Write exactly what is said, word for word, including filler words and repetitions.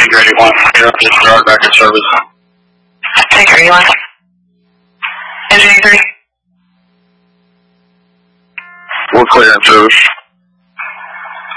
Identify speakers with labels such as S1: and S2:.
S1: Tanker eighty-one, you're up to start record service.
S2: Tanker eighty-one. Engine eighty-three.
S1: We're clear in service.